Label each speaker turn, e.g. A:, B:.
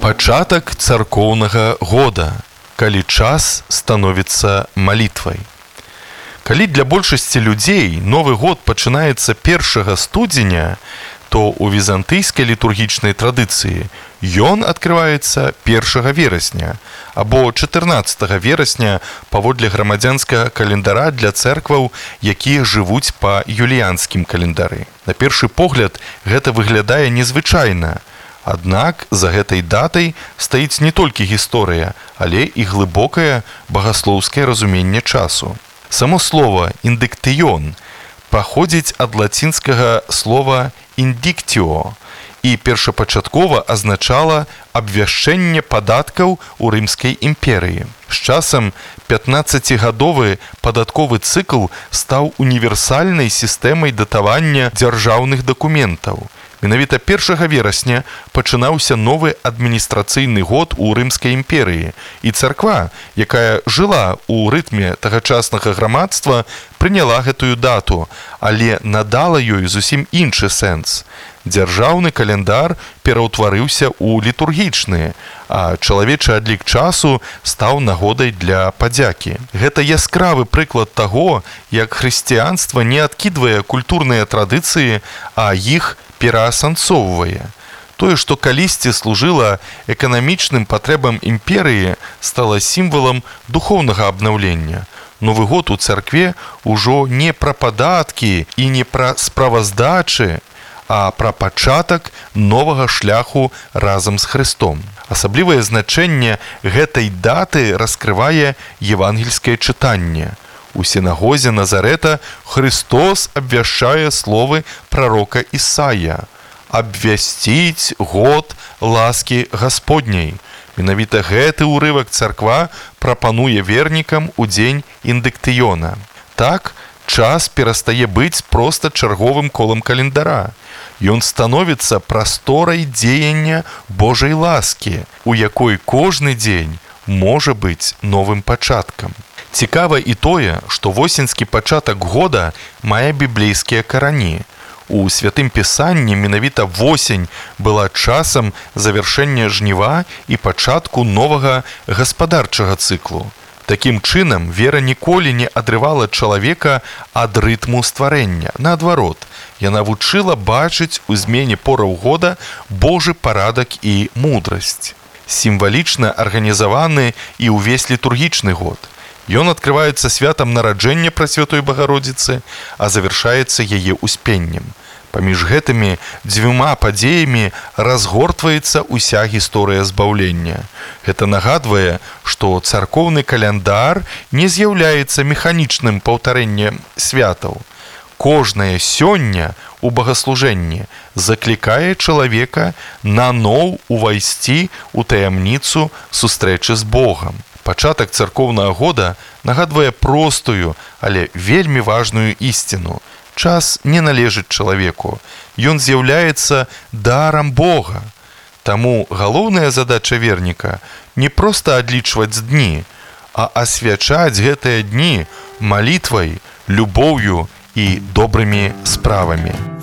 A: Пачатак царкоўнага года, калі час становіцца малітвай. Калі для большасці людзей Новы год пачынаецца 1 студзеня, то ў візантыйскай літургічнай традыцыі ён адкрываецца 1 верасня або 14 верасня паводле грамадзянскага календара для цэркваў, якія жывуць па юліянскім календары. На першы погляд гэта выглядае незвычайна. Аднак за гэтай датай стаіць не толькі гісторыя, але і глыбокае багаслоўскае разуменне часу. Само слова «индиктион» паходзіць ад лацінскага слова «индиктио» і першапачаткова азначала абвяшчэнне падаткаў у Рымскай імперыі. З часам 15-гадовы падатковы цыкл стаў універсальнай сістэмай датавання дзяржаўных дакументаў. Менавіта 1 верасня пачынаўся новы адміністрацыйны год у Рымскай імперыі, і царква, якая жыла ў рытме тагачаснага грамадства, прыняла гэтую дату, але надала ёй зусім іншы сэнс. Дзяржаўны каляндар пераўтварыўся ў літургічны, а чалавечы адлік часу стаў нагодай для падзякі. Гэта яскравы прыклад таго, як хрысціянства не адкідвае культурныя традыцыі, а іх пераасэнсоўвае. Тое, што калісьці служыла эканамічным патрэбам імперыі, стала сімвалам духоўнага абнаўлення. Новы год у царкве ўжо не пра падаткі і не пра справаздачы, а пра пачатак новага шляху разам з Хрыстом. Асаблівае значэнне гэтай даты раскрывае евангельскае чытанне. У сінагозе Назарэта Христос абвяшчае словы прарока Ісая: «Абвясціць год ласкі Гасподняй». Менавіта гэты ўрывак царква прапануе вернікам у дзень индиктиона. Так, час перастае быць проста чарговым колам календара. Ён становіцца прасторай дзеяння Божай ласкі, у якой кожны дзень можа быць новым пачаткам. Цікава і тое, што восеньскі пачатак года мае біблейскія карані. У Святым Пісанні менавіта восень была часам завяршэння жніва і пачатку новага гаспадарчага цыклу. Такім чынам, вера ніколі не адрывала чалавека ад рытму стварэння. Наадварот, яна вучыла бачыць у змене пораў года Божы парадак і мудрасць. Сімвалічна арганізаваны і ўвесь літургічны год. Ён адкрываецца святам нараджэння Прасвятой Багародзіцы, а завяршаецца яе успеннем. Паміж гэтымі дзвюма падзеямі разгортваецца ўся гісторыя збаўлення. Гэта нагадвае, што царкоўны каляндар не з'яўляецца механічным паўтарэннем святаў. Кожнае сёння у багаслужэнні заклікае чалавека наноў увайсці ў таямніцу сустрэчы з Богам. Пачатак царкоўнага года нагадвае простую, але вельмі важную ісціну. Час не належыць чалавеку. Ён з'яўляецца дарам Бога. Таму галоўная задача верніка не проста адлічваць дні, а асвячаць гэтыя дні малітвай, любоўю і добрымі справамі.